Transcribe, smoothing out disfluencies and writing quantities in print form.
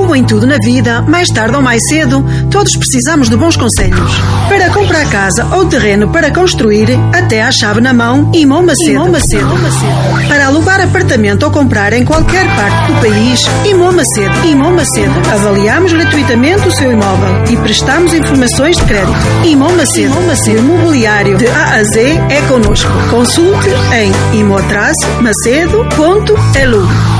Como em tudo na vida, mais tarde ou mais cedo, todos precisamos de bons conselhos. Para comprar casa ou terreno para construir, até à chave na mão, Imom Macedo. Para alugar apartamento ou comprar em qualquer parte do país, Imom Macedo. Avaliamos gratuitamente o seu imóvel e prestamos informações de crédito. Imom Macedo. Imobiliário de A a Z é connosco. Consulte em imo-macedo.elu.